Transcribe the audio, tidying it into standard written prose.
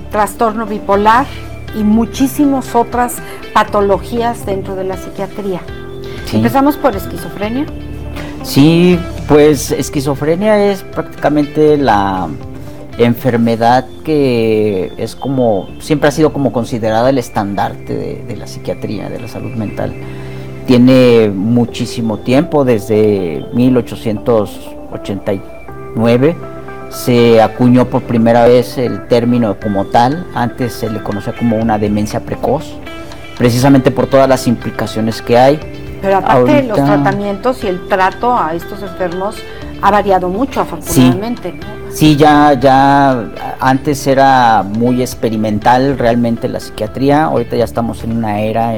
trastorno bipolar y muchísimas otras patologías dentro de la psiquiatría. Sí. Empezamos por esquizofrenia. Sí, pues esquizofrenia es prácticamente la enfermedad que es como, siempre ha sido como considerada el estandarte de la psiquiatría, de la salud mental. Tiene muchísimo tiempo, desde 1889 se acuñó por primera vez el término como tal. Antes se le conocía como una demencia precoz, precisamente por todas las implicaciones que hay. Pero aparte ahorita, los tratamientos y el trato a estos enfermos ha variado mucho, afortunadamente, ¿no? Sí, ya antes era muy experimental realmente la psiquiatría. Ahorita ya estamos en una era